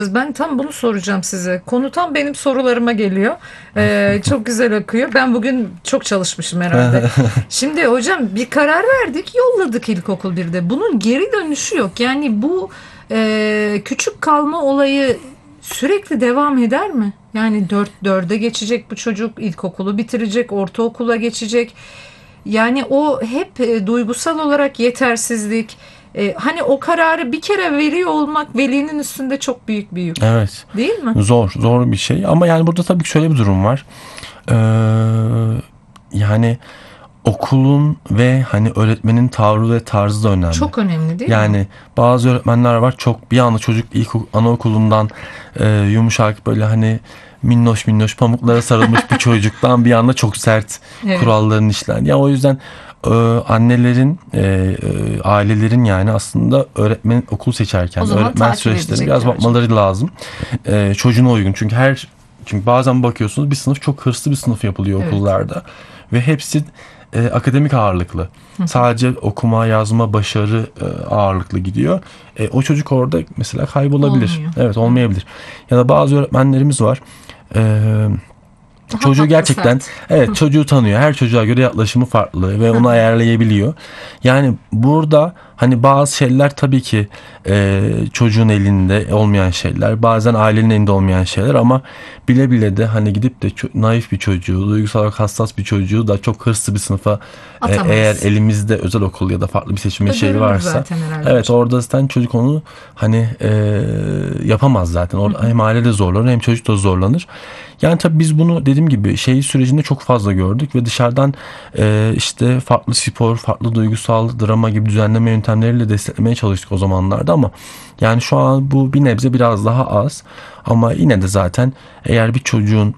Ben tam bunu soracağım size. Konu tam benim sorularıma geliyor. Çok güzel akıyor. Ben bugün çok çalışmışım herhalde. Şimdi hocam bir karar verdik, yolladık ilkokul 1'de. Bunun geri dönüşü yok. Yani bu küçük kalma olayı sürekli devam eder mi? Yani 4'e geçecek bu çocuk, ilkokulu bitirecek, ortaokula geçecek. Yani o hep duygusal olarak yetersizlik. Hani o kararı bir kere veriyor olmak velinin üstünde çok büyük bir yük. Evet. Değil mi? Zor bir şey. Ama yani burada tabii ki şöyle bir durum var. Ee, yani okulun ve hani öğretmenin tavrı ve tarzı da önemli. Çok önemli değil mi? Yani bazı öğretmenler var, çok bir anda çocuk anaokulundan yumuşak böyle hani minnoş minnoş pamuklara sarılmış bir çocuktan bir anda çok sert Evet. kuralların işler. Ya o yüzden annelerin, ailelerin yani aslında öğretmen okul seçerken O zaman öğretmen takip süreçlerine biraz edecekler. bakmaları lazım. Çocuğuna uygun. Çünkü bazen bakıyorsunuz bir sınıf çok hırslı bir sınıf yapılıyor Evet. okullarda ve hepsi akademik ağırlıklı. Sadece okuma, yazma, başarı ağırlıklı gidiyor. O çocuk orada mesela kaybolabilir. Olmuyor. Evet, olmayabilir. Ya da bazı öğretmenlerimiz var. Çocuğu Tatlı gerçekten sert. evet çocuğu tanıyor. Her çocuğa göre yaklaşımı farklı ve onu ayarlayabiliyor. Yani burada hani bazı şeyler tabii ki çocuğun elinde olmayan şeyler. Bazen ailenin elinde olmayan şeyler ama bile bile de hani gidip de naif bir çocuğu, duygusal olarak hassas bir çocuğu da çok hırslı bir sınıfa eğer Atamayız. elimizde özel okul ya da farklı bir seçme Bu da şeyi görülür varsa zaten herhalde evet hocam. orada zaten çocuk onu hani yapamaz zaten. Orada hem aile de zorlanır hem çocuk da zorlanır. Yani tabii biz bunu dediğim gibi şey sürecinde çok fazla gördük ve dışarıdan işte farklı spor, farklı duygusal drama gibi düzenleme yöntemleriyle desteklemeye çalıştık o zamanlarda ama yani şu an bu bir nebze biraz daha az ama yine de zaten eğer bir çocuğun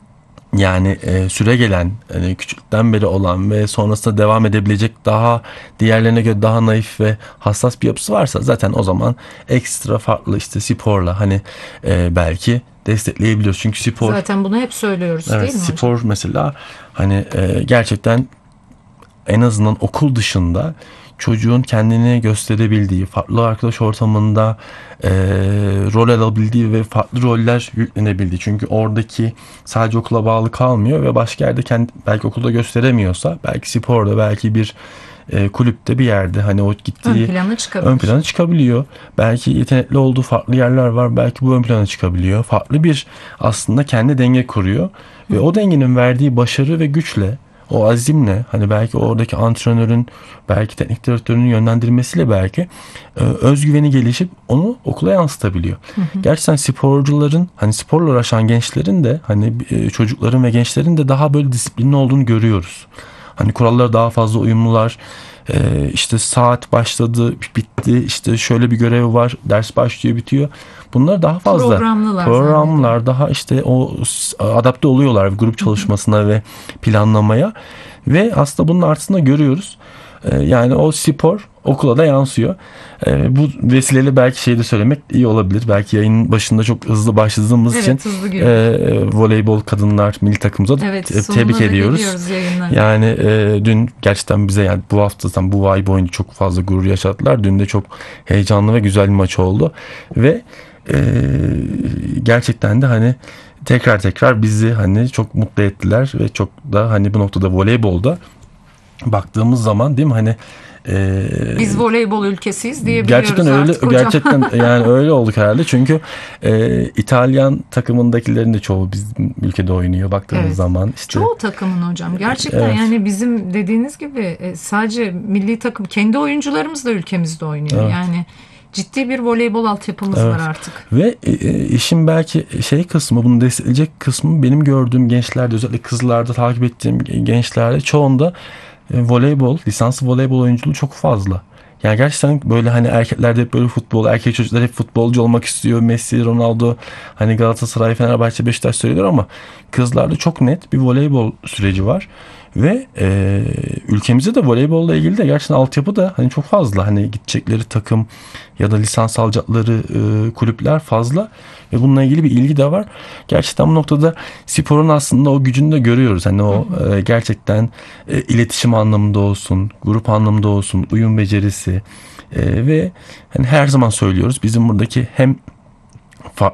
yani süre gelen hani küçükten beri olan ve sonrasında devam edebilecek daha diğerlerine göre daha naif ve hassas bir yapısı varsa zaten o zaman ekstra farklı işte sporla hani belki destekleyebiliyoruz. Çünkü spor Zaten bunu hep söylüyoruz evet değil mi hocam? spor mesela hani gerçekten en azından okul dışında çocuğun kendini gösterebildiği, farklı arkadaş ortamında rol alabildiği ve farklı roller yüklenebildiği. Çünkü oradaki sadece okula bağlı kalmıyor ve başka yerde belki okulda gösteremiyorsa, belki sporda, belki bir kulüpte bir yerde hani o Ön gittiği plana ön çıkabilir. plana çıkabiliyor. Belki yetenekli olduğu farklı yerler var. Belki bu ön plana çıkabiliyor. Farklı bir aslında kendi denge kuruyor. Ve o dengenin verdiği başarı ve güçle o azimle hani belki oradaki antrenörün belki teknik direktörün yönlendirmesiyle belki özgüveni gelişip onu okula yansıtabiliyor. Gerçekten sporcuların hani sporla uğraşan gençlerin de hani çocukların ve gençlerin de daha böyle disiplinli olduğunu görüyoruz. Hani kurallara daha fazla uyumlular. İşte saat başladı, bitti. İşte şöyle bir görev var, ders başlıyor, bitiyor. Bunlar daha fazla Programlılar programlar, daha işte o adapte oluyorlar grup çalışmasına ve planlamaya. Ve aslında bunun artısını görüyoruz. Yani o spor okula da yansıyor. Bu vesileyle belki şey de söylemek iyi olabilir. Belki yayının başında çok hızlı başladığımız için Evet, hızlı girdik. voleybol kadınlar milli takımımıza Evet, tebrik sonuna da ediyoruz. geliyoruz yayınların. Yani dün gerçekten bize yani bu hafta bu ay boyunca çok fazla gurur yaşattılar. Dün de çok heyecanlı ve güzel bir maç oldu. Ve gerçekten de hani tekrar bizi hani çok mutlu ettiler ve çok da hani bu noktada voleybolda baktığımız zaman değil mi hani Biz voleybol ülkesiyiz gerçekten diyebiliyoruz öyle artık hocam. gerçekten yani öyle olduk herhalde çünkü İtalyan takımındakilerin de çoğu bizim ülkede oynuyor baktığımız Evet. zaman işte Çoğu takımın hocam. Gerçekten evet, yani bizim dediğiniz gibi sadece milli takım kendi oyuncularımız da ülkemizde oynuyor. evet. Yani ciddi bir voleybol altyapımız var Evet. artık. Ve işin belki şey kısmı bunu destekleyecek kısmı benim gördüğüm gençlerde özellikle kızlarda takip ettiğim gençlerde çoğunda voleybol, lisanslı voleybol oyunculuğu çok fazla. Yani gerçekten böyle hani erkeklerde hep böyle futbol, erkek çocuklar hep futbolcu olmak istiyor. Messi, Ronaldo, hani Galatasaray, Fenerbahçe, Beşiktaş söylüyor ama kızlarda çok net bir voleybol süreci var. Ve ülkemizde de voleybolla ilgili de gerçekten altyapı da hani çok fazla. Hani gidecekleri takım ya da lisans alacakları kulüpler fazla. Ve bununla ilgili bir ilgi de var. Gerçekten bu noktada sporun aslında o gücünü de görüyoruz. Hani o gerçekten iletişim anlamında olsun, grup anlamında olsun, uyum becerisi ve hani her zaman söylüyoruz bizim buradaki hem